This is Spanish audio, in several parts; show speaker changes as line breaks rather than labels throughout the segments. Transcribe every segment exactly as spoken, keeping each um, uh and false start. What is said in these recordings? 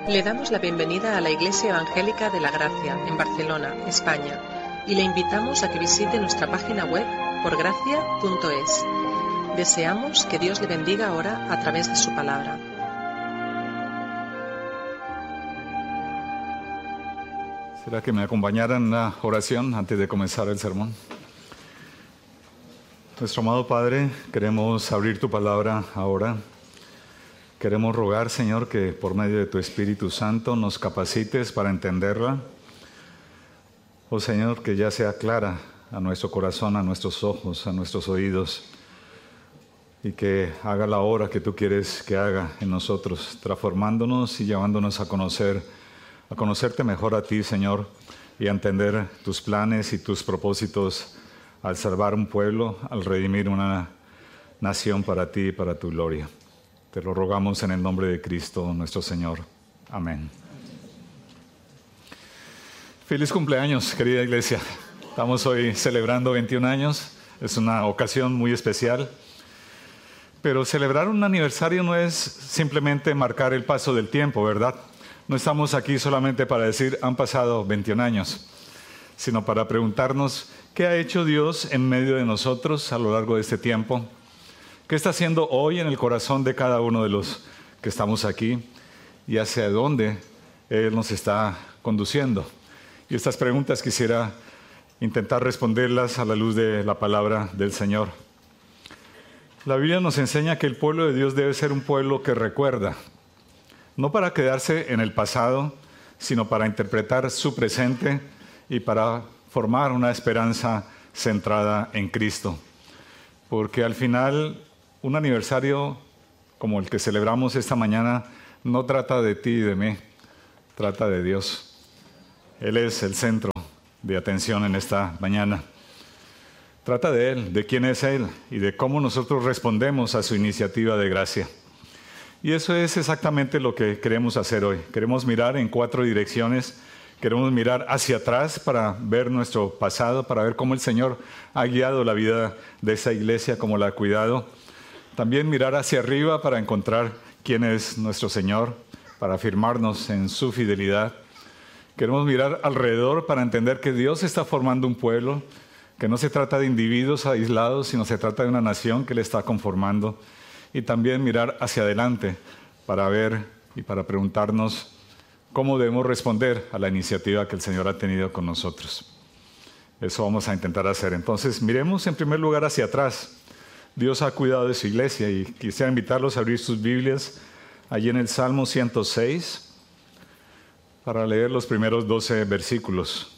Le damos la bienvenida a la Iglesia Evangélica de la Gracia, en Barcelona, España, y le invitamos a que visite nuestra página web por gracia punto es. Deseamos que Dios le bendiga ahora a través de su palabra.
¿Será que me acompañaran en la oración antes de comenzar el sermón? Nuestro amado Padre, queremos abrir tu palabra ahora. Queremos rogar, Señor, que por medio de tu Espíritu Santo nos capacites para entenderla. Oh Señor, que ya sea clara a nuestro corazón, a nuestros ojos, a nuestros oídos, y que haga la obra que tú quieres que haga en nosotros, transformándonos y llevándonos a conocer, a conocerte mejor a ti, Señor, y a entender tus planes y tus propósitos al salvar un pueblo, al redimir una nación para ti y para tu gloria. Te lo rogamos en el nombre de Cristo, nuestro Señor. Amén. Feliz cumpleaños, querida iglesia. Estamos hoy celebrando veintiún años. Es una ocasión muy especial. Pero celebrar un aniversario no es simplemente marcar el paso del tiempo, ¿verdad? No estamos aquí solamente para decir, han pasado veintiún años, sino para preguntarnos, ¿qué ha hecho Dios en medio de nosotros a lo largo de este tiempo? ¿Qué está haciendo hoy en el corazón de cada uno de los que estamos aquí? ¿Y hacia dónde Él nos está conduciendo? Y estas preguntas quisiera intentar responderlas a la luz de la palabra del Señor. La Biblia nos enseña que el pueblo de Dios debe ser un pueblo que recuerda, no para quedarse en el pasado, sino para interpretar su presente y para formar una esperanza centrada en Cristo. Porque al final, un aniversario como el que celebramos esta mañana no trata de ti y de mí, trata de Dios. Él es el centro de atención en esta mañana. Trata de Él, de quién es Él y de cómo nosotros respondemos a su iniciativa de gracia. Y eso es exactamente lo que queremos hacer hoy. Queremos mirar en cuatro direcciones. Queremos mirar hacia atrás para ver nuestro pasado, para ver cómo el Señor ha guiado la vida de esa iglesia, cómo la ha cuidado. También mirar hacia arriba para encontrar quién es nuestro Señor, para afirmarnos en su fidelidad. Queremos mirar alrededor para entender que Dios está formando un pueblo, que no se trata de individuos aislados, sino se trata de una nación que le está conformando. Y también mirar hacia adelante para ver y para preguntarnos cómo debemos responder a la iniciativa que el Señor ha tenido con nosotros. Eso vamos a intentar hacer. Entonces, miremos en primer lugar hacia atrás. Dios ha cuidado de su iglesia y quisiera invitarlos a abrir sus Biblias allí en el Salmo ciento seis para leer los primeros doce versículos.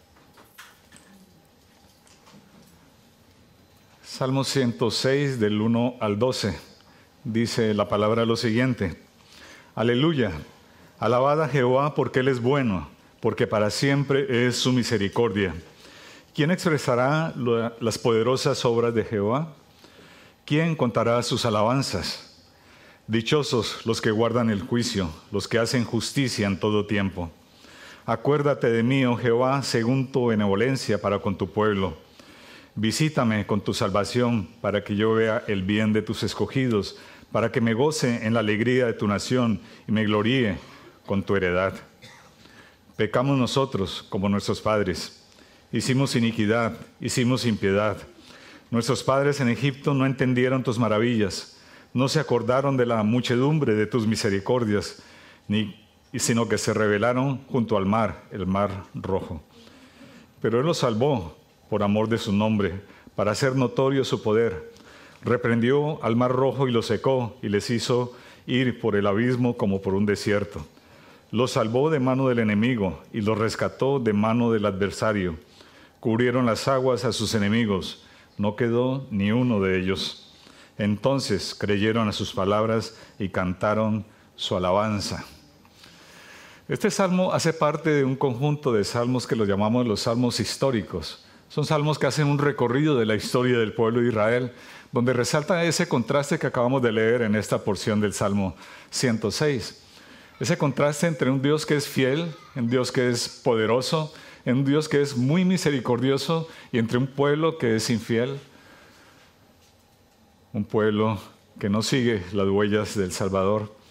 Salmo ciento seis del uno al doce. Dice la palabra lo siguiente: Aleluya, alabad a Jehová porque Él es bueno, porque para siempre es su misericordia. ¿Quién expresará las poderosas obras de Jehová? ¿Quién contará sus alabanzas? Dichosos los que guardan el juicio, los que hacen justicia en todo tiempo. Acuérdate de mí, oh Jehová, según tu benevolencia para con tu pueblo. Visítame con tu salvación, para que yo vea el bien de tus escogidos, para que me goce en la alegría de tu nación y me gloríe con tu heredad. Pecamos nosotros como nuestros padres. Hicimos iniquidad, hicimos impiedad. Nuestros padres en Egipto no entendieron tus maravillas, no se acordaron de la muchedumbre de tus misericordias, ni, sino que se rebelaron junto al mar, el mar rojo. Pero Él los salvó por amor de su nombre, para hacer notorio su poder. Reprendió al mar rojo y lo secó, y les hizo ir por el abismo como por un desierto. Los salvó de mano del enemigo, y los rescató de mano del adversario. Cubrieron las aguas a sus enemigos, no quedó ni uno de ellos. Entonces creyeron a sus palabras y cantaron su alabanza. Este salmo hace parte de un conjunto de salmos que los llamamos los salmos históricos. Son salmos que hacen un recorrido de la historia del pueblo de Israel, donde resalta ese contraste que acabamos de leer en esta porción del Salmo ciento seis. Ese contraste entre un Dios que es fiel, un Dios que es poderoso, un Dios que es muy misericordioso, y entre un pueblo que es infiel, un pueblo que no sigue las huellas del Salvador,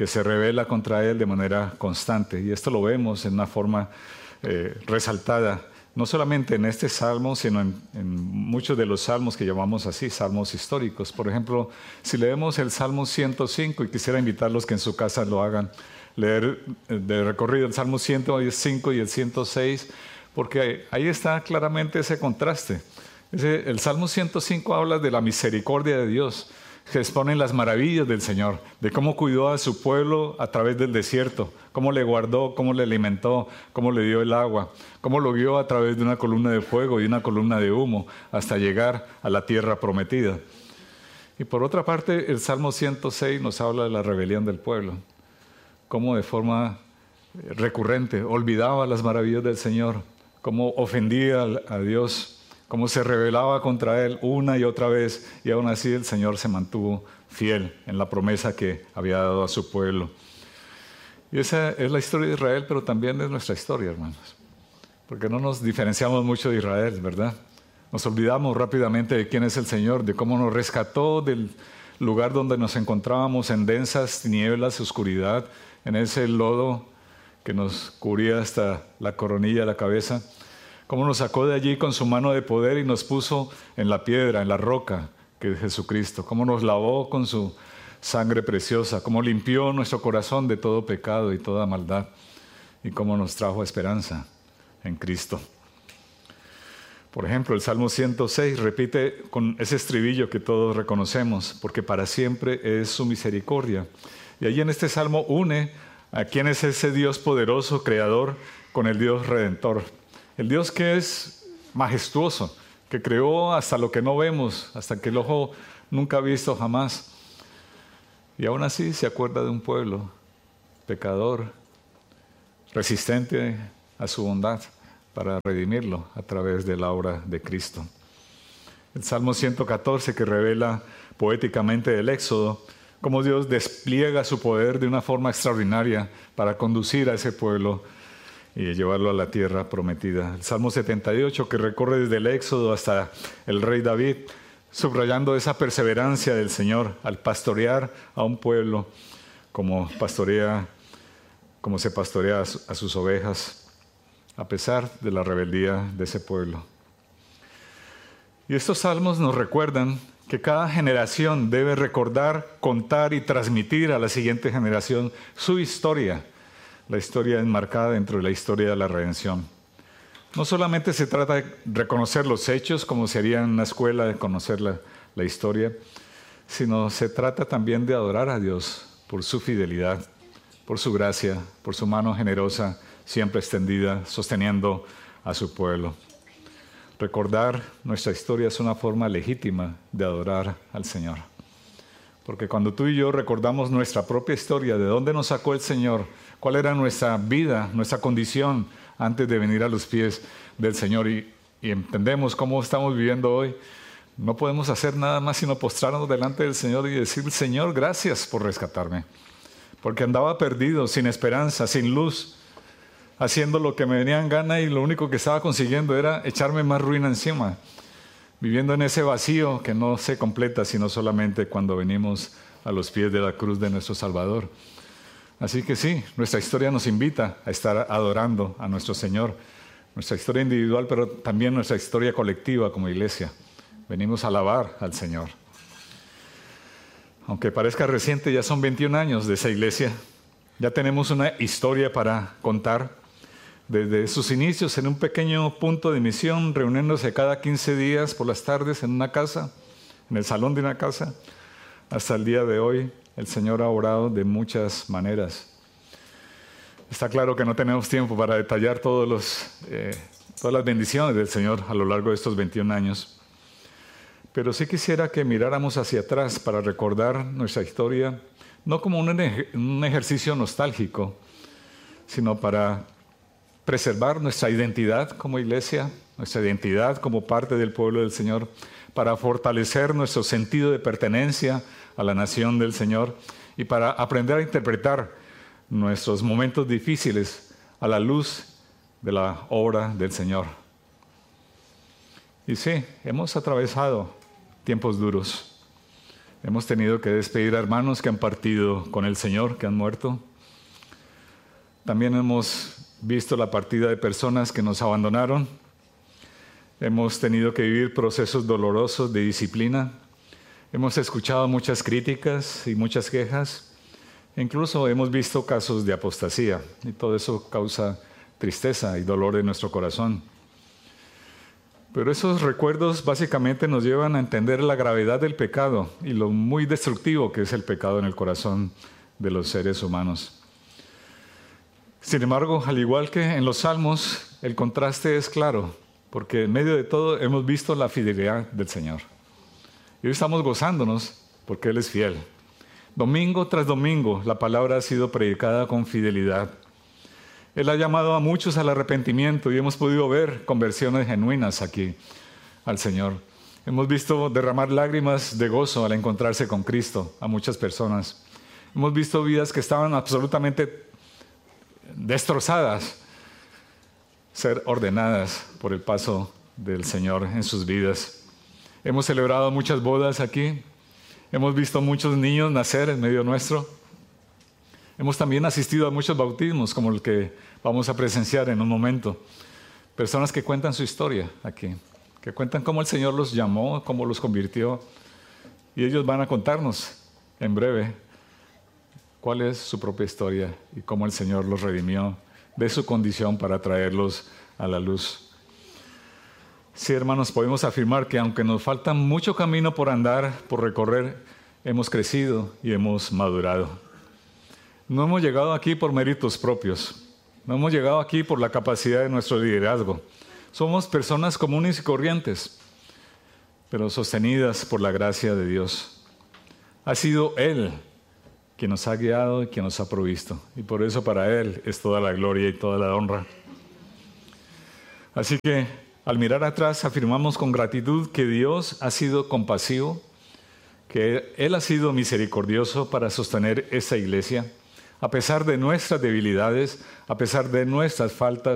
que se revela contra él de manera constante. Y esto lo vemos en una forma eh, resaltada, no solamente en este salmo, sino en, en muchos de los salmos que llamamos así, salmos históricos. Por ejemplo, si leemos el Salmo ciento cinco, y quisiera invitarlos que en su casa lo hagan, leer de recorrido el Salmo ciento cinco y el ciento seis, porque ahí está claramente ese contraste. Ese, el Salmo ciento cinco habla de la misericordia de Dios, que exponen las maravillas del Señor, de cómo cuidó a su pueblo a través del desierto, cómo le guardó, cómo le alimentó, cómo le dio el agua, cómo lo guió a través de una columna de fuego y una columna de humo hasta llegar a la tierra prometida. Y por otra parte, el Salmo ciento seis nos habla de la rebelión del pueblo, cómo de forma recurrente olvidaba las maravillas del Señor, cómo ofendía a Dios, cómo se rebelaba contra él una y otra vez, y aún así el Señor se mantuvo fiel en la promesa que había dado a su pueblo. Y esa es la historia de Israel, pero también es nuestra historia, hermanos, porque no nos diferenciamos mucho de Israel, ¿verdad? Nos olvidamos rápidamente de quién es el Señor, de cómo nos rescató del lugar donde nos encontrábamos en densas tinieblas, oscuridad, en ese lodo que nos cubría hasta la coronilla de la cabeza. Cómo nos sacó de allí con su mano de poder y nos puso en la piedra, en la roca, que es Jesucristo. Cómo nos lavó con su sangre preciosa. Cómo limpió nuestro corazón de todo pecado y toda maldad. Y cómo nos trajo esperanza en Cristo. Por ejemplo, el Salmo ciento seis repite con ese estribillo que todos reconocemos, porque para siempre es su misericordia. Y allí en este Salmo une a quién es ese Dios poderoso, creador, con el Dios redentor. El Dios que es majestuoso, que creó hasta lo que no vemos, hasta que el ojo nunca ha visto jamás. Y aún así se acuerda de un pueblo pecador, resistente a su bondad, para redimirlo a través de la obra de Cristo. El Salmo ciento catorce, que revela poéticamente el Éxodo, cómo Dios despliega su poder de una forma extraordinaria para conducir a ese pueblo y llevarlo a la tierra prometida. El Salmo setenta y ocho, que recorre desde el Éxodo hasta el rey David, subrayando esa perseverancia del Señor al pastorear a un pueblo como pastorea, como se pastorea a sus ovejas, a pesar de la rebeldía de ese pueblo. Y estos salmos nos recuerdan que cada generación debe recordar, contar y transmitir a la siguiente generación su historia, la historia enmarcada dentro de la historia de la redención. No solamente se trata de reconocer los hechos, como se haría en una escuela, de conocer la, la historia, sino se trata también de adorar a Dios por su fidelidad, por su gracia, por su mano generosa, siempre extendida, sosteniendo a su pueblo. Recordar nuestra historia es una forma legítima de adorar al Señor. Porque cuando tú y yo recordamos nuestra propia historia, de dónde nos sacó el Señor, cuál era nuestra vida, nuestra condición antes de venir a los pies del Señor, y, y entendemos cómo estamos viviendo hoy, no podemos hacer nada más sino postrarnos delante del Señor y decir: Señor, gracias por rescatarme. Porque andaba perdido, sin esperanza, sin luz, haciendo lo que me venía en gana, y lo único que estaba consiguiendo era echarme más ruina encima, viviendo en ese vacío que no se completa sino solamente cuando venimos a los pies de la cruz de nuestro Salvador. Así que sí, nuestra historia nos invita a estar adorando a nuestro Señor, nuestra historia individual, pero también nuestra historia colectiva como iglesia. Venimos a alabar al Señor. Aunque parezca reciente, ya son veintiún años de esa iglesia. Ya tenemos una historia para contar. Desde sus inicios en un pequeño punto de misión, reuniéndose cada quince días por las tardes en una casa, en el salón de una casa, hasta el día de hoy, el Señor ha obrado de muchas maneras. Está claro que no tenemos tiempo para detallar todos los, eh, todas las bendiciones del Señor a lo largo de estos veintiún años. Pero sí quisiera que miráramos hacia atrás para recordar nuestra historia, no como un, ej- un ejercicio nostálgico, sino para preservar nuestra identidad como iglesia, nuestra identidad como parte del pueblo del Señor, para fortalecer nuestro sentido de pertenencia a la nación del Señor y para aprender a interpretar nuestros momentos difíciles a la luz de la obra del Señor. Y sí, hemos atravesado tiempos duros, Hemos tenido que despedir a hermanos que han partido con el Señor, que han muerto. También hemos visto la partida de personas que nos abandonaron. Hemos tenido que vivir procesos dolorosos de disciplina. Hemos escuchado muchas críticas y muchas quejas. Incluso hemos visto casos de apostasía, y todo eso causa tristeza y dolor en nuestro corazón. Pero esos recuerdos básicamente nos llevan a entender la gravedad del pecado y lo muy destructivo que es el pecado en el corazón de los seres humanos. Sin embargo, al igual que en los Salmos, el contraste es claro, porque en medio de todo hemos visto la fidelidad del Señor. Y hoy estamos gozándonos porque Él es fiel. Domingo tras domingo, la palabra ha sido predicada con fidelidad. Él ha llamado a muchos al arrepentimiento y hemos podido ver conversiones genuinas aquí al Señor. Hemos visto derramar lágrimas de gozo al encontrarse con Cristo a muchas personas. Hemos visto vidas que estaban absolutamente destrozadas ser ordenadas por el paso del Señor en sus vidas. Hemos celebrado muchas bodas aquí. Hemos visto muchos niños nacer en medio nuestro. Hemos también asistido a muchos bautismos, como el que vamos a presenciar en un momento. Personas que cuentan su historia aquí, que cuentan cómo el Señor los llamó, cómo los convirtió. Y ellos van a contarnos en breve cuál es su propia historia y cómo el Señor los redimió de su condición para traerlos a la luz. Sí, hermanos, podemos afirmar que aunque nos falta mucho camino por andar, por recorrer, hemos crecido y hemos madurado. No hemos llegado aquí por méritos propios. No hemos llegado aquí por la capacidad de nuestro liderazgo. Somos personas comunes y corrientes, pero sostenidas por la gracia de Dios. Ha sido Él quien nos ha guiado y quien nos ha provisto. Y por eso para Él es toda la gloria y toda la honra. Así que al mirar atrás afirmamos con gratitud que Dios ha sido compasivo, que Él ha sido misericordioso para sostener esta iglesia, a pesar de nuestras debilidades, a pesar de nuestras faltas,